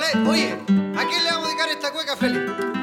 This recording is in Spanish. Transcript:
Oye, ¿a quién le vamos a dedicar esta cueca, Feli?